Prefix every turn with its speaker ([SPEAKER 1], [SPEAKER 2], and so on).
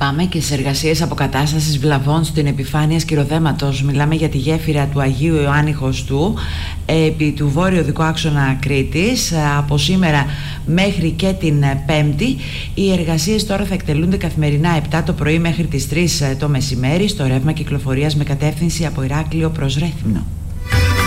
[SPEAKER 1] Πάμε και σε εργασίες αποκατάστασης βλαβών στην επιφάνεια σκυροδέματος. Μιλάμε για τη γέφυρα του Αγίου Ιωάννη Χωστού επί του βόρειο οδικού άξονα Κρήτης. Από σήμερα μέχρι και την Πέμπτη οι εργασίες τώρα θα εκτελούνται καθημερινά 7 το πρωί μέχρι τις 3 το μεσημέρι στο ρεύμα κυκλοφορίας με κατεύθυνση από Ηράκλειο προς Ρέθυμνο.